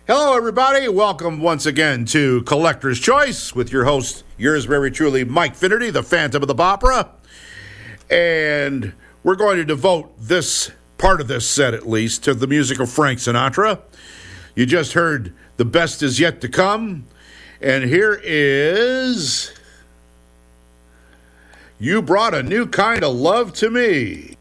Hello, everybody. Welcome once again to Collector's Choice with your host, yours very truly, Mike Finnerty, the Phantom of the Opera. And we're going to devote this part of this set, at least, to the music of Frank Sinatra. You just heard The Best Is Yet to Come. And here is You Brought a New Kind of Love to Me.